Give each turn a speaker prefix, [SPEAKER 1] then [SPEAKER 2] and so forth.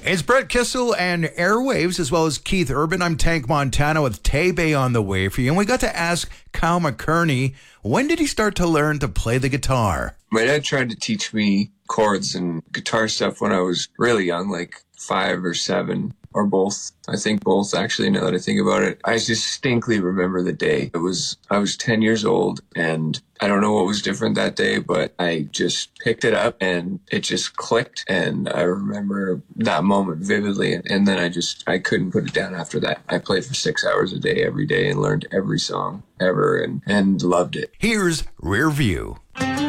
[SPEAKER 1] It's Brett Kissel and Airwaves, as well as Keith Urban. I'm Tank Montana with Tay-Bay on the way for you. And we got to ask Kyle McCurney, when did he start to learn to play the guitar?
[SPEAKER 2] My dad tried to teach me chords and guitar stuff when I was really young, like 5 or 7, or both. I think both, actually, now that I think about it. I distinctly remember the day. I was 10 years old, and I don't know what was different that day, but I just picked it up and it just clicked. And I remember that moment vividly. And then I couldn't put it down after that. I played for 6 hours a day every day and learned every song ever and loved it.
[SPEAKER 1] Here's Rear View.